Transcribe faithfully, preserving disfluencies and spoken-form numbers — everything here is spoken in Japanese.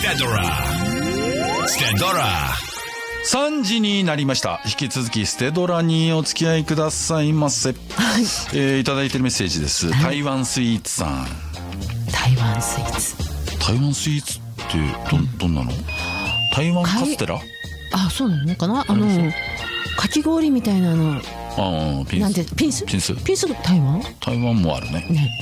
テドラステドラさんじになりました。引き続きステドラにお付き合いくださいませ。はい、えー、いただいてるメッセージです、はい、台湾スイーツさん。 台湾スイーツ台湾スイーツってど、どんなの？台湾カステラ？ あ、そうなのかな。あのかき氷みたいなの。 ああ、ピンス。 なんてピンス？ ピンス。 ピンス台湾？ 台湾もあるね。 ね。